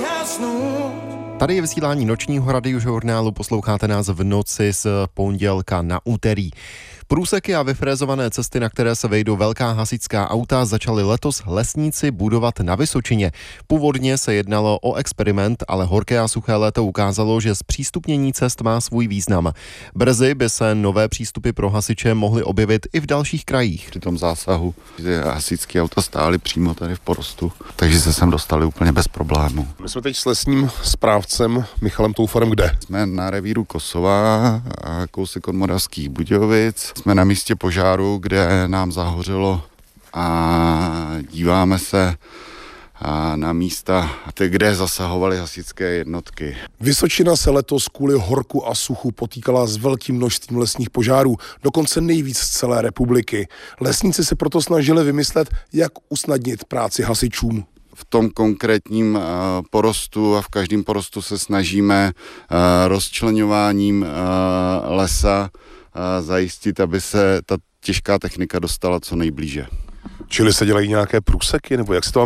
Tady je vysílání nočního radiožurnálu, posloucháte nás v noci z pondělka na úterý. Průseky a vyfrézované cesty, na které se vejdou velká hasičská auta, začali letos lesníci budovat na Vysočině. Původně se jednalo o experiment, ale horké a suché léto ukázalo, že zpřístupnění cest má svůj význam. Brzy by se nové přístupy pro hasiče mohly objevit i v dalších krajích. Při tom zásahu hasičské auta stály přímo tady v porostu, takže se sem dostali úplně bez problému. My jsme teď s lesním správcem Michalem Toufarem kde? Jsme na revíru Kosova, a kousek od Moravských Budějovic. Jsme na místě požáru, kde nám zahořelo a díváme se na místa, kde zasahovaly hasičské jednotky. Vysočina se letos kvůli horku a suchu potýkala s velkým množstvím lesních požárů, dokonce nejvíc z celé republiky. Lesníci se proto snažili vymyslet, jak usnadnit práci hasičům. V tom konkrétním porostu a v každém porostu se snažíme rozčleňováním lesa zajistit, aby se ta těžká technika dostala co nejblíže. Čili se dělají nějaké průseky, nebo jak se to